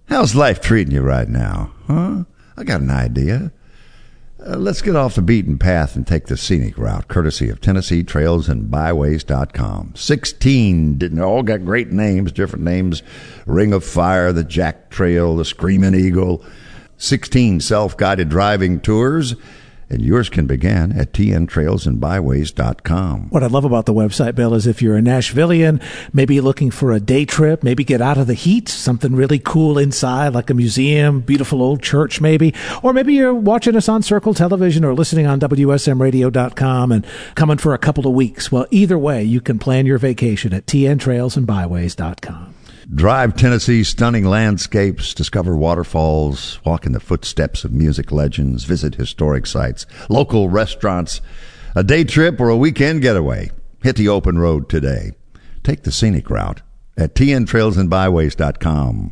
How's life treating you right now? Huh? I got an idea. Let's get off the beaten path and take the scenic route, courtesy of TennesseeTrailsandByways.com. 16, didn't all got great names, different names. Ring of Fire, the Jack Trail, the Screaming Eagle. 16 self-guided driving tours. And yours can begin at TNTrailsandByways.com. What I love about the website, Bill, is if you're a Nashvilleian, maybe looking for a day trip, maybe get out of the heat, something really cool inside, like a museum, beautiful old church maybe, or maybe you're watching us on Circle Television or listening on WSMRadio.com and coming for a couple of weeks. Well, either way, you can plan your vacation at TNTrailsandByways.com. Drive Tennessee's stunning landscapes, discover waterfalls, walk in the footsteps of music legends, visit historic sites, local restaurants, a day trip or a weekend getaway. Hit the open road today. Take the scenic route at TNTrailsandByways.com.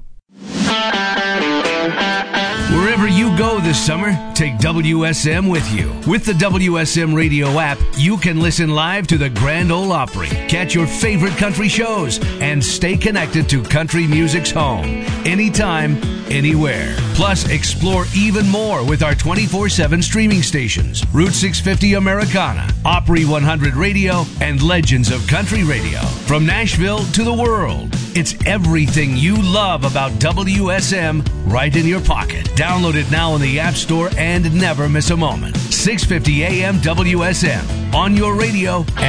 Wherever you go this summer, take WSM with you. With the WSM radio app, you can listen live to the Grand Ole Opry, catch your favorite country shows, and stay connected to country music's home, anytime, anywhere. Plus, explore even more with our 24/7 streaming stations, Route 650 Americana, Opry 100 Radio, and Legends of Country Radio. From Nashville to the world, it's everything you love about WSM right in your pocket. Download it now in the App Store and never miss a moment. 650 AM WSM on your radio